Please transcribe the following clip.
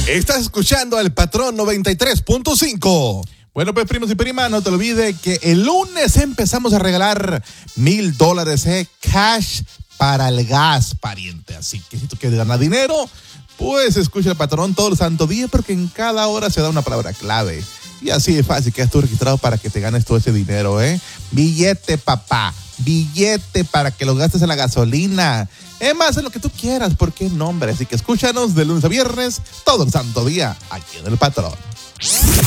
Estás escuchando al Patrón 93.5. Bueno, pues primos y primas, no te olvides que el lunes empezamos a regalar $1,000 cash para el gas, pariente. Así que si tú quieres ganar dinero, pues escucha el Patrón todo el santo día, porque en cada hora se da una palabra clave. Y así de fácil quedas tú registrado para que te ganes todo ese dinero, ¿eh? Billete, papá. Billete para que lo gastes en la gasolina. Es más, en lo que tú quieras, porque nombre. Así que escúchanos de lunes a viernes todo el santo día aquí en el Patrón.